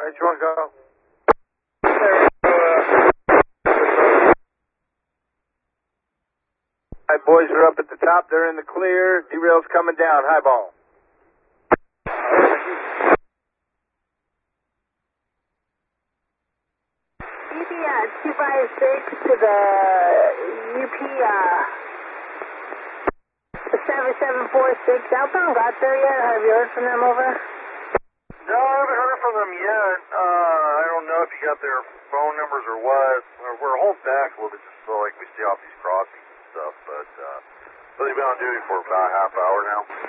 Alright, you want to go? Alright, boys are up at the top. They're in the clear. Derail's coming down. Highball. UP 256 to the UP 7746. Outbound got there yet? Have you heard from them over? No, I haven't heard from them yet. I don't know if you got their phone numbers or what. We're holding back a little bit just so like we stay off these crossings and stuff, but they've been on duty for about a half hour now.